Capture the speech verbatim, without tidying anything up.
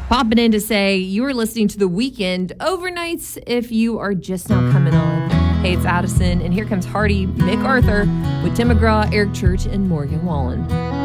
Popping in to say you are listening to The Weekend overnights if you are just now coming on. Hey, it's Addison, and here comes Hardy MacArthur with Tim McGraw, Eric Church, and Morgan Wallen.